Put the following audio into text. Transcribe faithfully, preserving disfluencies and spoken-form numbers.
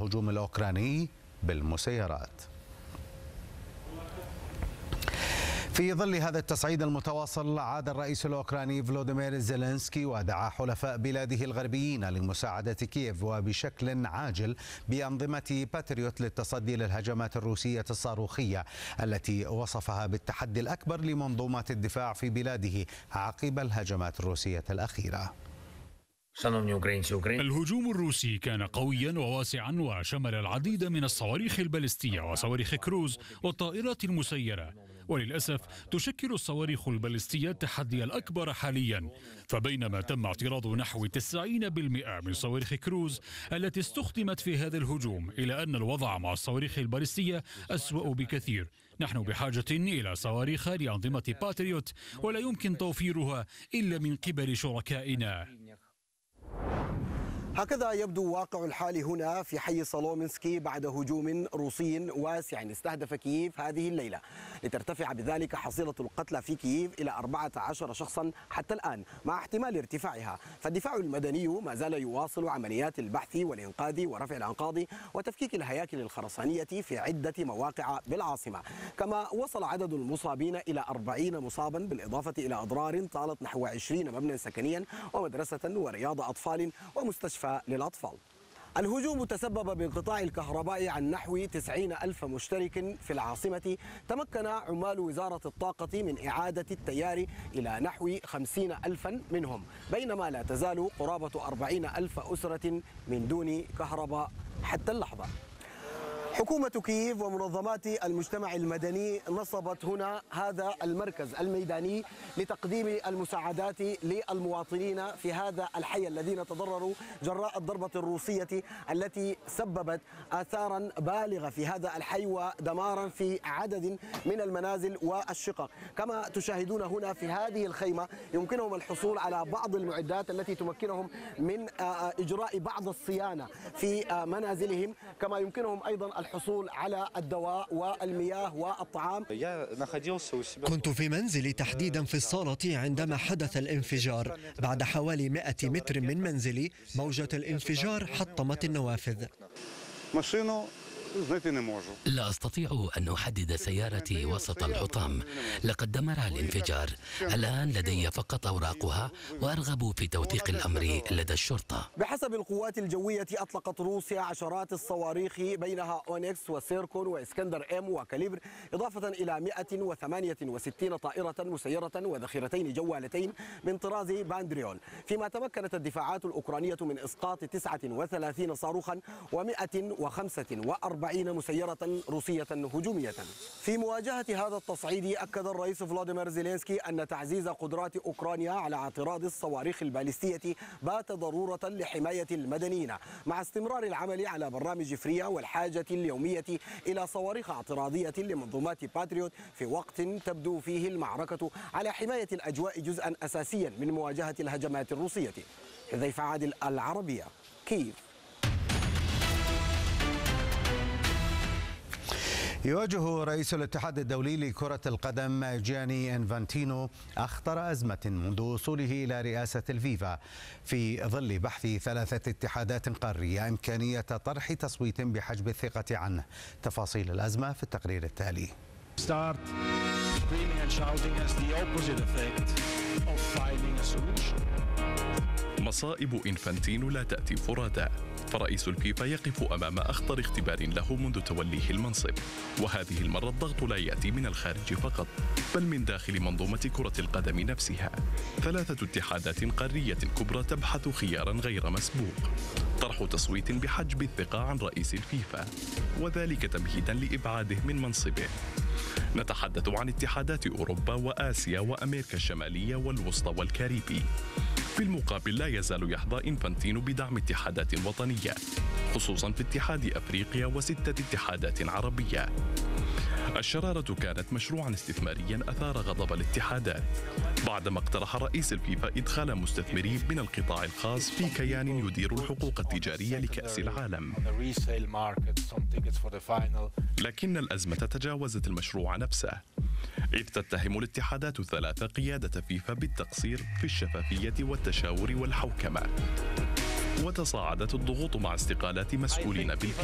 الهجوم الأوكراني بالمسيرات. في ظل هذا التصعيد المتواصل، عاد الرئيس الأوكراني فلوديمير زيلينسكي ودعا حلفاء بلاده الغربيين لمساعدة كييف وبشكل عاجل بأنظمة باتريوت للتصدي للهجمات الروسية الصاروخية التي وصفها بالتحدي الأكبر لمنظومات الدفاع في بلاده عقب الهجمات الروسية الأخيرة. الهجوم الروسي كان قويا وواسعا وشمل العديد من الصواريخ البالستية وصواريخ كروز والطائرات المسيرة، وللأسف تشكل الصواريخ البالستية التحدي الأكبر حاليا. فبينما تم اعتراض نحو تسعين بالمئة من صواريخ كروز التي استخدمت في هذا الهجوم، إلى أن الوضع مع الصواريخ البالستية أسوأ بكثير. نحن بحاجة إلى صواريخ لأنظمة باتريوت، ولا يمكن توفيرها إلا من قبل شركائنا. هكذا يبدو واقع الحال هنا في حي صالومنسكي بعد هجوم روسي واسع استهدف كييف هذه الليلة، لترتفع بذلك حصيلة القتلى في كييف إلى أربعة عشر شخصا حتى الآن، مع احتمال ارتفاعها. فالدفاع المدني ما زال يواصل عمليات البحث والإنقاذ ورفع الأنقاض وتفكيك الهياكل الخرسانية في عدة مواقع بالعاصمة. كما وصل عدد المصابين إلى أربعين مصابا، بالإضافة إلى أضرار طالت نحو عشرين مبنى سكنيا ومدرسة ورياض أطفال ومستشفى للأطفال. الهجوم تسبب بانقطاع الكهرباء عن نحو تسعين ألف مشترك في العاصمة. تمكن عمال وزارة الطاقة من إعادة التيار إلى نحو خمسين ألفا منهم، بينما لا تزال قرابة أربعين ألف أسرة من دون كهرباء حتى اللحظة. حكومة كييف ومنظمات المجتمع المدني نصبت هنا هذا المركز الميداني لتقديم المساعدات للمواطنين في هذا الحي الذين تضرروا جراء الضربة الروسية التي سببت آثارا بالغة في هذا الحي ودمارا في عدد من المنازل والشقق. كما تشاهدون هنا في هذه الخيمة يمكنهم الحصول على بعض المعدات التي تمكنهم من إجراء بعض الصيانة في منازلهم، كما يمكنهم أيضا الحصول على الدواء والمياه والطعام. كنت في منزلي تحديدا في الصالة عندما حدث الانفجار. بعد حوالي مئة متر من منزلي موجة الانفجار حطمت النوافذ. لا أستطيع أن أحدد سيارتي وسط الحطام، لقد دمرها الانفجار. الآن لدي فقط أوراقها وأرغب في توثيق الأمر لدى الشرطة. بحسب القوات الجوية أطلقت روسيا عشرات الصواريخ بينها أونكس وسيركون وإسكندر إم وكاليبر، إضافة إلى مئة وثمانية وستين طائرة مسيرة وذخيرتين جوالتين من طراز باندريول. فيما تمكنت الدفاعات الأوكرانية من إسقاط تسعة وثلاثين صاروخا ومئة وخمسة وأربعين مسيرة روسية هجومية. في مواجهة هذا التصعيد أكد الرئيس فلوديمير زيلينسكي أن تعزيز قدرات أوكرانيا على اعتراض الصواريخ البالستية بات ضرورة لحماية المدنيين، مع استمرار العمل على برنامج فريا والحاجة اليومية إلى صواريخ اعتراضية لمنظومات باتريوت في وقت تبدو فيه المعركة على حماية الأجواء جزءا أساسيا من مواجهة الهجمات الروسية. حذيفة عادل، العربية، كييف. يواجه رئيس الاتحاد الدولي لكرة القدم جياني إنفانتينو أخطر أزمة منذ وصوله إلى رئاسة الفيفا، في ظل بحث ثلاثة اتحادات قارية إمكانية طرح تصويت بحجب الثقة عنه. تفاصيل الأزمة في التقرير التالي. مصائب إنفانتينو لا تأتي فرادى، فرئيس الفيفا يقف أمام أخطر اختبار له منذ توليه المنصب، وهذه المرة الضغط لا يأتي من الخارج فقط، بل من داخل منظومة كرة القدم نفسها. ثلاثة اتحادات قارية كبرى تبحث خيارا غير مسبوق: طرح تصويت بحجب الثقة عن رئيس الفيفا، وذلك تمهيدا لإبعاده من منصبه. نتحدث عن اتحادات أوروبا وآسيا وأمريكا الشمالية والوسطى والكاريبي. في المقابل لا يزال يحظى إنفانتينو بدعم اتحادات وطنية، خصوصا في اتحاد أفريقيا وستة اتحادات عربية. الشرارة كانت مشروعا استثماريا أثار غضب الاتحادات بعدما اقترح رئيس الفيفا إدخال مستثمرين من القطاع الخاص في كيان يدير الحقوق التجارية لكأس العالم. لكن الأزمة تجاوزت المشروع نفسه، إذ تتهم الاتحادات الثلاثة قيادة فيفا بالتقصير في الشفافية والتشاور والحوكمة، وتصاعدت الضغوط مع استقالات مسؤولين بالفيفا.